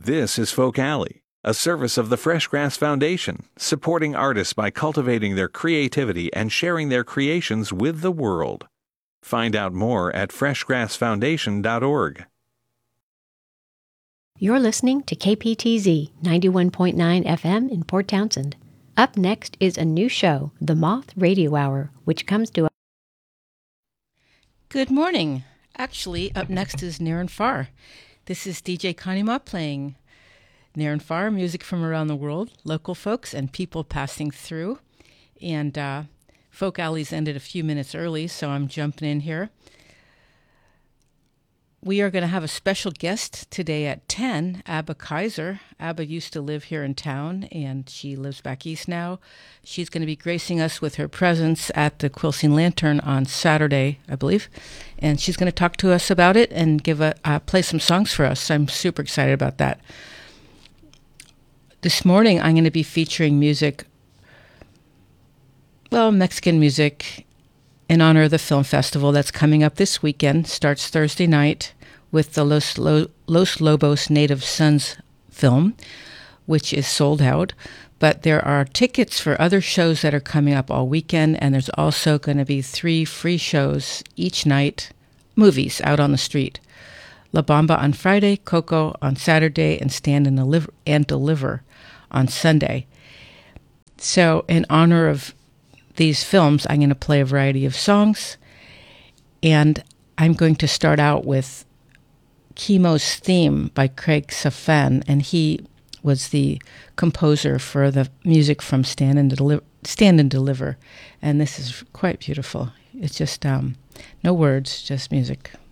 This is Folk Alley, a service of the Fresh Grass Foundation, supporting artists by cultivating their creativity and sharing their creations with the world. Find out more at freshgrassfoundation.org. You're listening to KPTZ 91.9 FM in Port Townsend. Up next is a new show, The Moth Radio Hour, which comes to us. Good morning. Actually, up next is Near and Far. This is DJ Connie Ma playing Near and Far, music from around the world, local folks and people passing through. And Folk Alley's ended a few minutes early, so I'm jumping in here. We are going to have a special guest today at 10, Abba Kaiser. Abba used to live here in town, and she lives back east now. She's going to be gracing us with her presence at the Quilcene Lantern on Saturday, I believe. And she's going to talk to us about it and play some songs for us. I'm super excited about that. This morning, I'm going to be featuring Mexican music in honor of the film festival that's coming up this weekend. Starts Thursday night with the Los Lobos Native Sons film, which is sold out. But there are tickets for other shows that are coming up all weekend, and there's also going to be 3 free shows each night, movies out on the street. La Bamba on Friday, Coco on Saturday, and Stand and Deliver on Sunday. So in honor of these films, I'm going to play a variety of songs, and I'm going to start out with Chemo's Theme by Craig Safan, and he was the composer for the music from Stand and Deliver, and this is quite beautiful. It's just no words, just music.